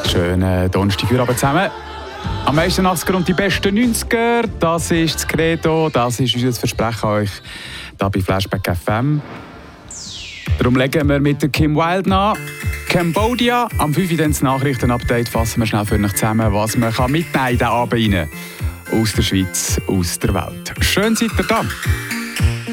Schönen Donnerstagabend zusammen. Am meisten 80er und die besten 90er, das ist das Credo, das ist unser Versprechen an euch hier bei Flashback FM. Darum legen wir mit der Kim Wilde an. Cambodia, am 5 Uhr dann das Nachrichtenupdate, fassen wir schnell für euch zusammen, was man mitnehmen kann in den Abend rein. Aus der Schweiz, aus der Welt. Schön seid ihr da.